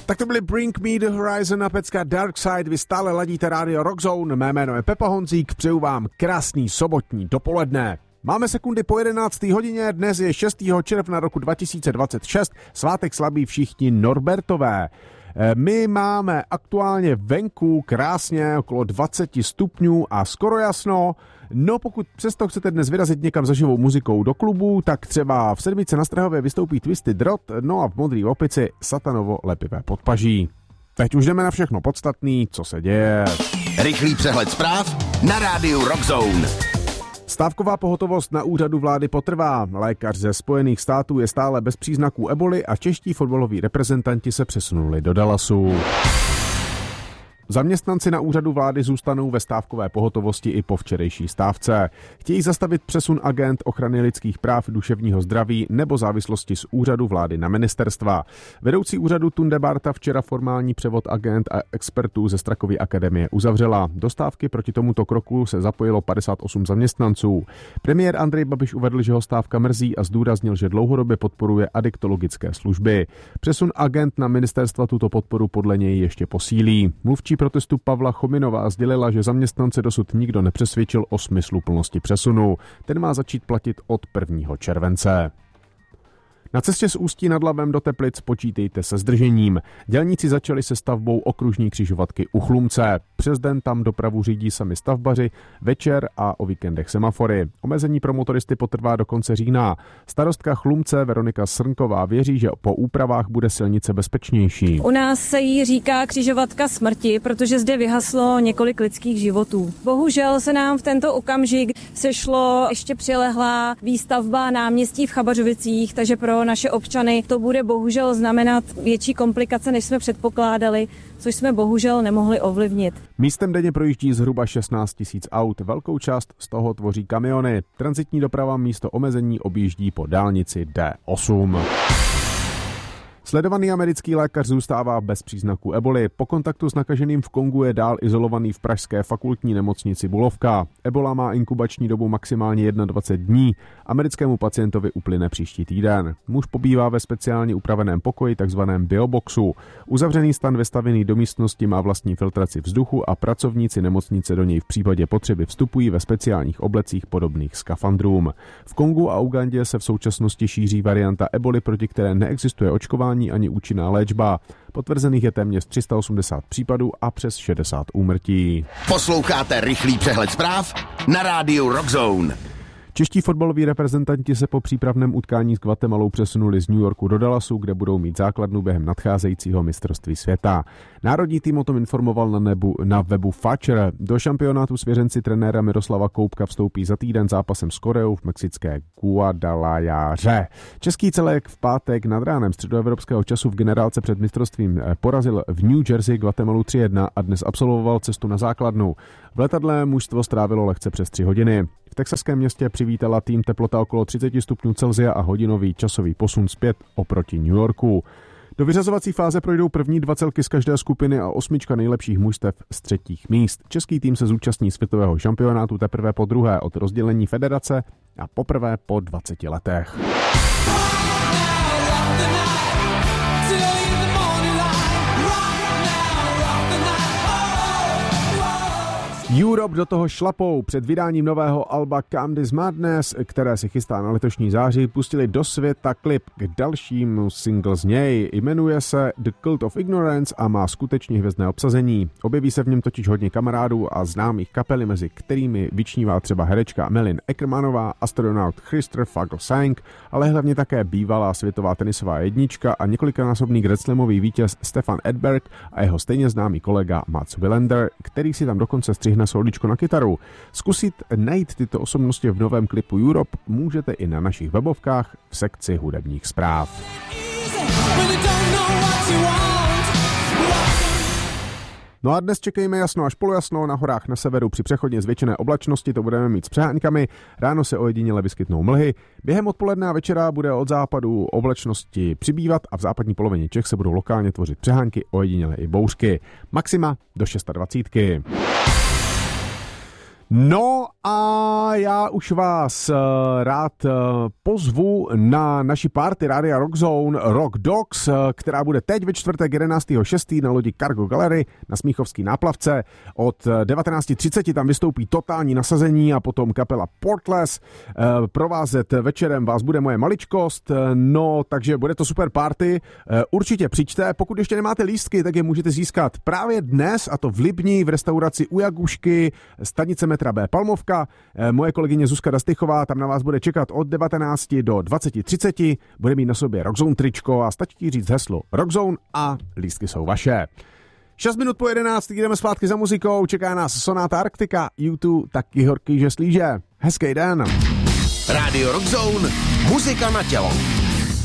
Tak to byly Bring Me the Horizon a pecka Dark Side. Vy stále ladíte rádio Rockzone. Mé jméno je Pepa Honzík. Přeju vám krásný sobotní dopoledne. Máme sekundy po 11. hodině, dnes je 6. června roku 2026, svátek slaví všichni Norbertové. My máme aktuálně venku krásně okolo 20 stupňů a skoro jasno. No pokud přesto chcete dnes vyrazit někam za živou muzikou do klubu, tak třeba v Sedmice na Strahově vystoupí Twisted Rot, no a v Modrý opici Satanovo lepivé podpaží. Teď už jdeme na všechno podstatný, co se děje. Rychlý přehled zpráv na rádiu Rockzone. Stávková pohotovost na úřadu vlády potrvá. Lékař ze Spojených států je stále bez příznaků eboli a čeští fotbaloví reprezentanti se přesunuli do Dallasu. Zaměstnanci na úřadu vlády zůstanou ve stávkové pohotovosti i po včerejší stávce. Chtějí zastavit přesun agent ochrany lidských práv, duševního zdraví nebo závislosti z úřadu vlády na ministerstva. Vedoucí úřadu Tunde Barta včera formální převod agent a expertů ze Strakovy akademie uzavřela. Do stávky proti tomuto kroku se zapojilo 58 zaměstnanců. Premiér Andrej Babiš uvedl, že ho stávka mrzí a zdůraznil, že dlouhodobě podporuje adiktologické služby. Přesun agent na ministerstva tuto podporu podle něj ještě posílí. Mluvčí protestu Pavla Chominová sdělila, že zaměstnance dosud nikdo nepřesvědčil o smysluplnosti přesunu. Ten má začít platit od 1. července. Na cestě z Ústí nad Labem do Teplic počítejte se zdržením. Dělníci začali se stavbou okružní křižovatky u Chlumce. Přes den tam dopravu řídí sami stavbaři, večer a o víkendech semafory. Omezení pro motoristy potrvá do konce října. Starostka Chlumce Veronika Srnková věří, že po úpravách bude silnice bezpečnější. U nás se jí říká křižovatka smrti, protože zde vyhaslo několik lidských životů. Bohužel se nám v tento okamžik sešlo ještě přilehlá výstavba náměstí v Chabařovicích, takže pro naše občany to bude bohužel znamenat větší komplikace, než jsme předpokládali, což jsme bohužel nemohli ovlivnit. Místem denně projíždí zhruba 16 000 aut, velkou část z toho tvoří kamiony. Tranzitní doprava místo omezení objíždí po dálnici D8. Sledovaný americký lékař zůstává bez příznaků eboli. Po kontaktu s nakaženým v Kongu je dál izolovaný v pražské fakultní nemocnici Bulovka. Ebola má inkubační dobu maximálně 21 dní. Americkému pacientovi uplyne příští týden. Muž pobývá ve speciálně upraveném pokoji, takzvaném bioboxu. Uzavřený stan vestavěný do místnosti má vlastní filtraci vzduchu a pracovníci nemocnice do něj v případě potřeby vstupují ve speciálních oblecích podobných skafandrům. V Kongu a Ugandě se v současnosti šíří varianta eboli, proti které neexistuje očkování ani účinná léčba. Potvrzených je téměř 380 případů a přes 60 úmrtí. Posloucháte rychlý přehled zpráv na rádiu Rockzone. Čeští fotbaloví reprezentanti se po přípravném utkání s Guatemalou přesunuli z New Yorku do Dallasu, kde budou mít základnu během nadcházejícího mistrovství světa. Národní tým o tom informoval na webu Fatcher. Do šampionátu svěřenci trenéra Miroslava Koubka vstoupí za týden zápasem s Koreou v mexické Guadalajáře. Český celek v pátek nad ránem středoevropského času v generálce před mistrovstvím porazil v New Jersey Guatemalu 3-1 a dnes absolvoval cestu na základnu. V letadle mužstvo strávilo lehce přes 3 hodiny. V texaském městě přivítala tým teplota okolo 30 stupňů Celsia a hodinový časový posun zpět oproti New Yorku. Do vyřazovací fáze projdou první 2 celky z každé skupiny a 8 nejlepších mužstev z 3. míst. Český tým se zúčastní světového šampionátu teprve po druhé od rozdělení federace a poprvé po 20 letech. Europe do toho šlapou. Před vydáním nového alba Calm This Madness, které se chystá na letošní září, pustili do světa klip k dalšímu single z něj. Jmenuje se The Cult of Ignorance a má skutečně hvězdné obsazení. Objeví se v něm totiž hodně kamarádů a známých kapely, mezi kterými vyčnívá třeba herečka Melin Eckermanová, astronaut Christopher Fugl-Sang, ale hlavně také bývalá světová tenisová jednička a několikanásobný Grand Slamový vítěz Stefan Edberg a jeho stejně známý kolega Mats Wilander, který si tam dokonce střihne soličko na kytaru. Zkusit najít tyto osobnosti v novém klipu Europe můžete i na našich webovkách v sekci hudebních zpráv. No a dnes čekejme jasno až polojasno, na horách na severu při přechodně zvětšené oblačnosti to budeme mít s přeháňkami, ráno se ojediněle vyskytnou mlhy, během odpoledne a večera bude od západu oblačnosti přibývat a v západní polovině Čech se budou lokálně tvořit přehánky, ojediněle i bouřky. Maxima do 26. No a já už vás rád pozvu na naši party Rádia Rockzone Rock Dogs, která bude teď ve čtvrtek 11.6. na lodi Cargo Gallery na Smíchovský náplavce. Od 19.30 tam vystoupí Totální nasazení a potom kapela Portless. Provázet večerem vás bude moje maličkost, no takže bude to super party. Určitě přijďte, pokud ještě nemáte lístky, tak je můžete získat právě dnes, a to v Libni v restauraci U Jagušky, stanice metra B Palmovka. Moje kolegyně Zuzka Dastychová tam na vás bude čekat od 19 do 20.30. Bude mít na sobě Rockzone tričko a stačí říct heslo Rockzone a lístky jsou vaše. 6 minut po 11 jdeme zpátky za muzikou, čeká nás Sonáta Arktika, YouTube taky horký, že slíže. Hezký den. Rádio Rockzone, muzika na tělo.